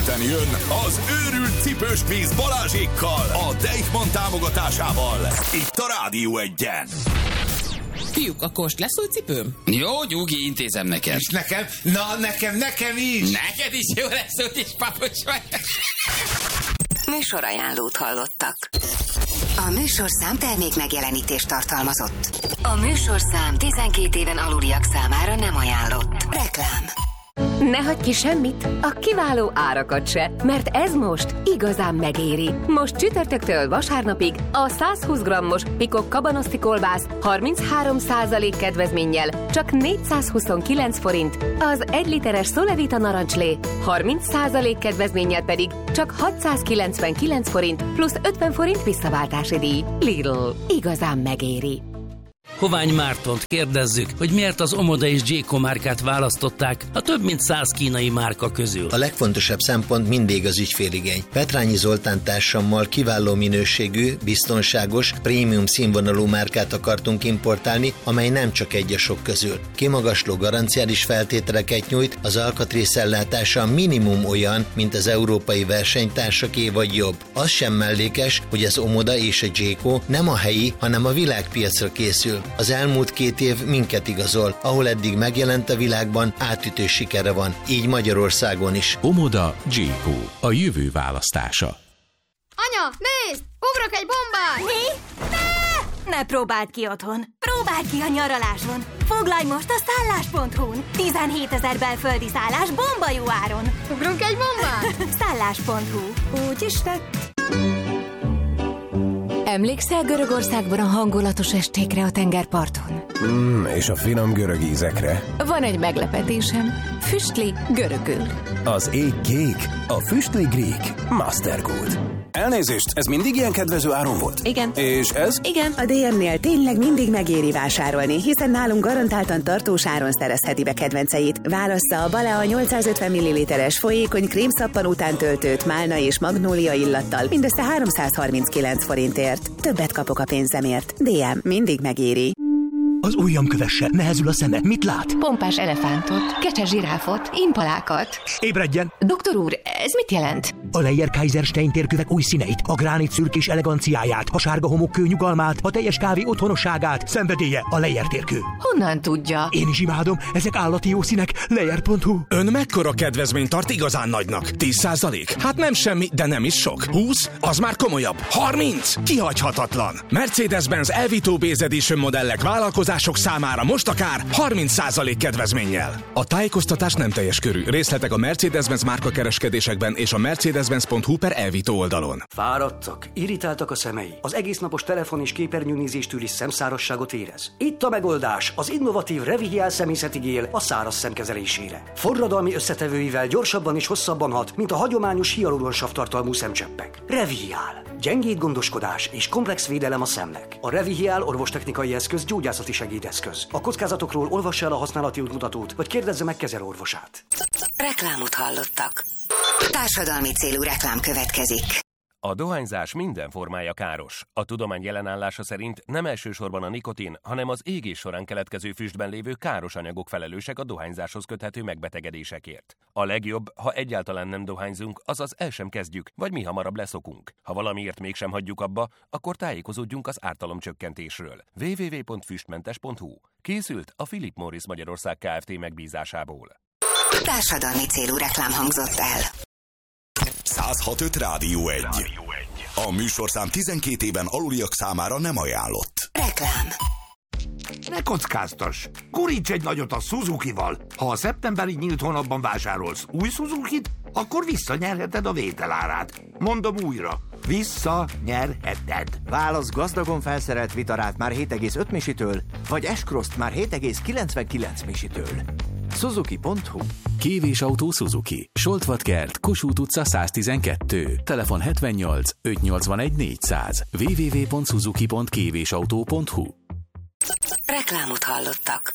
héten jön az őrült cipős kvíz Balázsékkal, a Deichmann támogatásával. Itt a Rádió Egyen. Fiúk, akkor most lesz új cipőm? Jó, Gyugi, intézem neked. És nekem? Na, nekem is. Neked is jó lesz, úgyis papucs vagy. Műsorajánlót hallottak. A műsorszám termék megjelenítést tartalmazott. A műsorszám 12 éven aluliak számára nem ajánlott. Reklám. Ne hagyj ki semmit, a kiváló árakat se, mert ez most igazán megéri. Most csütörtöktől vasárnapig a 120 g-os Pikok kabanoszti kolbász 33% kedvezménnyel csak 429 forint, az 1 literes Solevita narancslé 30% kedvezménnyel pedig csak 699 forint plusz 50 forint visszaváltási díj. Lidl, igazán megéri. Hovány Mártont kérdezzük, hogy miért az Omoda és Jayco márkát választották a több mint 100 kínai márka közül. A legfontosabb szempont mindig az ügyféligény. Petrányi Zoltán társammal kiváló minőségű, biztonságos, prémium színvonalú márkát akartunk importálni, amely nem csak egy a sok közül. Kimagasló garanciális feltételeket nyújt, az alkatrészellátása minimum olyan, mint az európai versenytársaké vagy jobb. Az sem mellékes, hogy az Omoda és a Jayco nem a helyi, hanem a világpiacra készül. Az elmúlt 2 év minket igazol, ahol eddig megjelent a világban, átütő sikere van, így Magyarországon is. Omoda Jayco, a jövő választása. Anya, nézd! Ugrok egy bombát! Mi? Ne próbáld ki otthon, próbáld ki a nyaraláson. Foglalj most a szállás.hu-n. 17 000 belföldi szállás bomba jó áron. Ugrunk egy bombát? Szállás.hu. Úgy is tett. Emlékszel Görögországban a hangulatos estékre a tengerparton? És a finom görög ízekre. Van egy meglepetésem. Füstli görögül. Az ég kék, a füstli grík. Mastergood. Elnézést, ez mindig ilyen kedvező áron volt? Igen. És ez? Igen. A DM-nél tényleg mindig megéri vásárolni, hiszen nálunk garantáltan tartós áron szerezheti be kedvenceit. Válassza a Balea 850 ml-es folyékony krémszappan után töltőt málna és magnólia illattal mindössze 339 forintért. Többet kapok a pénzemért. DM mindig megéri. Az ujjam kövesse, nehezül a szeme. Mit lát? Pompás elefántot, kecses zsiráfot, impalákat. Ébredjen! Doktor úr, ez mit jelent? A Leyer-Kaiserstein térkövek új színeit, a gránit szürkés eleganciáját, a sárga homokkő nyugalmát, a teljes kávé otthonosságát, szenvedélye a Leyer térkő. Honnan tudja? Én is imádom, ezek állati jó színek. Leyer.hu. Ön mekkora kedvezményt tart igazán nagynak? 10%? Hát nem semmi, de nem is sok. 20? Az már komolyabb. 30? Kihagyhatatlan. Mercedes-Benz Elvito Base Edition modellek vállalkozások számára most akár 30% kedvezménnyel. A tájékoztatás nem teljes körű. Részletek a Mercedes-Benz márkakereskedésekben és a mercedes-benz.hu/Elvito oldalon. Fáradtak, irritáltak a szemei. Az egésznapos telefon és képernyőnézéstől is szemszárasságot érez. Itt a megoldás, az innovatív Revihial szemészeti gél a száraz szem kezelésére. Forradalmi összetevőivel gyorsabban és hosszabban hat, mint a hagyományos hialuronsav tartalmú szemcseppek. Revihial. Gyengéd gondoskodás és komplex védelem a szemnek. A Revihial orvostechnikai eszköz gyógyászati segédeszköz. A kockázatokról olvassa el a használati útmutatót, vagy kérdezze meg kezelőorvosát. Reklámot hallottak. Társadalmi célú reklám következik. A dohányzás minden formája káros. A tudomány jelenállása szerint nem elsősorban a nikotin, hanem az égés során keletkező füstben lévő káros anyagok felelősek a dohányzáshoz köthető megbetegedésekért. A legjobb, ha egyáltalán nem dohányzunk, azaz el sem kezdjük, vagy mi hamarabb leszokunk. Ha valamiért mégsem hagyjuk abba, akkor tájékozódjunk az ártalomcsökkentésről. www.füstmentes.hu. Készült a Philip Morris Magyarország Kft. Megbízásából. Társadalmi célú reklám hangzott el. 106.5 Rádió 1. A műsorszám 12 éven aluliak számára nem ajánlott. Reklám. Ne kockáztass! Guríts egy nagyot a Suzuki-val! Ha a szeptemberi nyílt hónapban vásárolsz új Suzukit, akkor visszanyerheted a vételárát. Mondom újra, visszanyerheted. Válasz gazdagon felszerelt Vitarát már 7,5 misitől, vagy S-Cross-t már 7,99 misitől. Suzuki.hu. Kévésautó Suzuki. Soltvatkert, Kossuth utca 112. Telefon 78 581 400. www.suzuki.kévésautó.hu. Reklámot hallottak.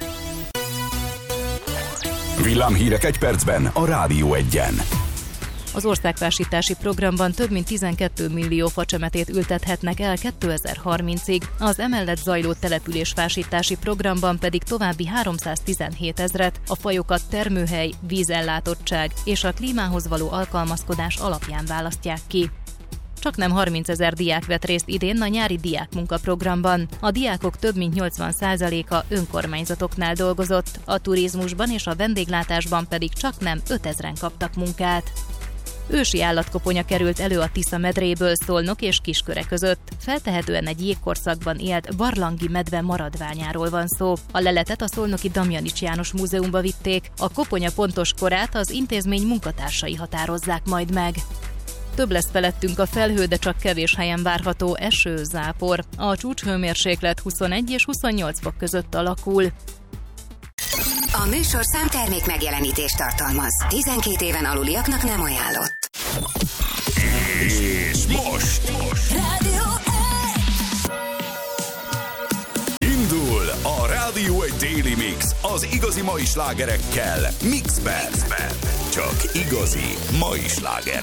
Villámhírek egy percben a Rádió Egyen. Az országfásítási programban több mint 12 millió facsemetét ültethetnek el 2030-ig, az emellett zajló településfásítási programban pedig további 317 000, a fajokat termőhely, vízellátottság és a klímához való alkalmazkodás alapján választják ki. Csaknem 30 000 diák vett részt idén a nyári diákmunkaprogramban. A diákok több mint 80%-a önkormányzatoknál dolgozott, a turizmusban és a vendéglátásban pedig csaknem 5 000 kaptak munkát. Ősi állatkoponya került elő a Tisza medréből Szolnok és Kisköre között. Feltehetően egy jégkorszakban élt barlangi medve maradványáról van szó. A leletet a szolnoki Damjanics János Múzeumba vitték, a koponya pontos korát az intézmény munkatársai határozzák majd meg. Több lesz felettünk a felhő, de csak kevés helyen várható eső, zápor. A csúcshőmérséklet 21 és 28 fok között alakul. A műsorszám termék megjelenítést tartalmaz. 12 éven aluliaknak nem ajánlott. És most Rádió indul a Rádió egy Daily Mix az igazi mai slágerekkel Mixben. Csak igazi mai slágerek.